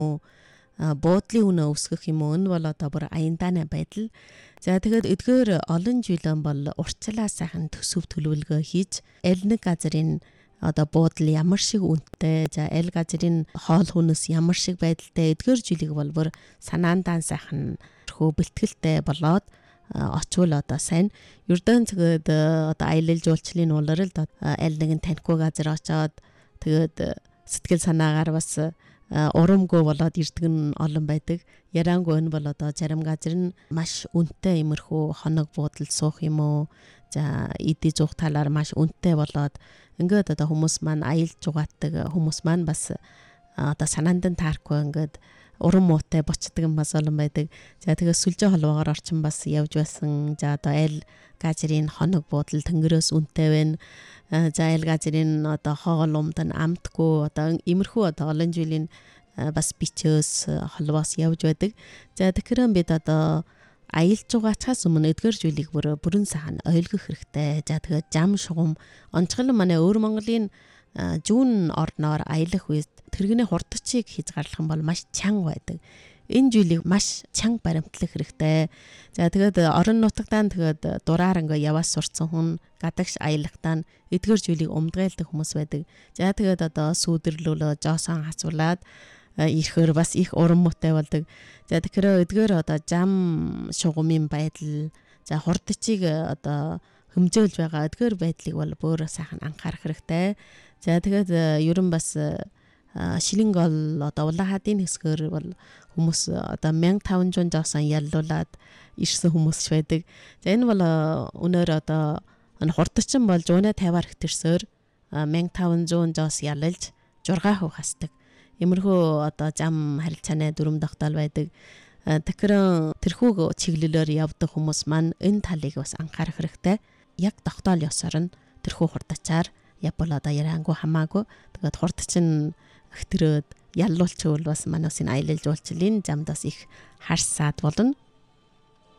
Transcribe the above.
буудлын үнэ өсгөх юм уу? Энэ бол одоо бүр аяндаа байдал. За тэгээд эдгээр олон жилэн бол урьдчилан сайхан төсөв төлөвлөгөө хийж аль нэг газрын одоо буудал ямар шиг үнэтэй, за аль газрын хоол хүнс ямар шиг байдалтай эдгээр жилиг бол бүр санаандаа сайхан бэлтгэлтэй болоод очвол одоо сайн ердөө тэгээд одоо аялал жуулчлалын улиралд аль нэгэн танихгүй газар очоод тэгээд сэтгэл санаагаар бас урамгүй болоод ирдэг нь олон байдаг. Яраангүй энэ бол одоо зарим газар нь маш үнэтэй иймэрхүү хоног буудалд суух юм уу? За эдийн зуух талаар маш үнэтэй болоод ингээд одоо хүмүүс маань аялж угаатдаг хүмүүс маань бас одоо санаанд нь таарахгүй ингээд урам муутай бочдөг юм бас олон байдаг. За тэгээ сүлжээ холбоогоор орчин бас явж байсан. За одоо аль газрын хоног буудал тэнгэрээс үнэтэй байна. За аль газрын одоо хоол умд нь амтгүй одоо иймэрхүү одоо олон жилийн бас бичээс холбоос явж байдаг. За тэгэхээр бид одоо аялж байгаагаас өмнө эдгээр зүйлийг бүрэн сайхан ойлгох хэрэгтэй. За тэгээд зам шугам онцгойлон манай өвөр Монголын зүүн орноор аялах үед тэрэгний хурдчийг хязгаарлах юм бол маш чанга байдаг. Энэ зүйлийг маш чанга баримтлах хэрэгтэй. За тэгээд орон нутагтаа тэгээд дураар ингээ яваас сурцсан хүн гадагш аялахтаа эдгээр зүйлийг умдгайлдаг хүмүүс байдаг. За тэгээд одоо сүйдэрлүүлөө жоосон хацуулаад ирэхээр бас их урам муутай болдог. За тэгэхээр эдгээр одоо зам шугамын байдал, за хурдчийг одоо хэмжүүлж байгаа эдгээр байдлыг бол бүр сайхан анхаарах хэрэгтэй. За тэгээд ерөн бас шилэн гол одоо улаахадын хэсгээр бол хүмүүс одоо 1500 жоосон яллуулад ирсэн хүмүүс байдаг. За энэ бол өнөөр одоо хурдчин бол 150-аар хэтэрсээр 1500 жоос ялалж 6% хасдаг. Иймэрхүү одоо зам харилцааны дүрм тогтоол байдаг. Тэгэхээр тэрхүү чиглэлээр явдаг хүмүүс маань энэ талыг бас анхаарах хэрэгтэй. Яг тогтоол ёсоор нь тэрхүү хурдчаар явбал одоо яраангүй хамаагүй. Тэгээд хурдчин хэтэрээд яллуулчихвал бас манайс энэ аялал жуулчлалын замдаас их харс саад болно.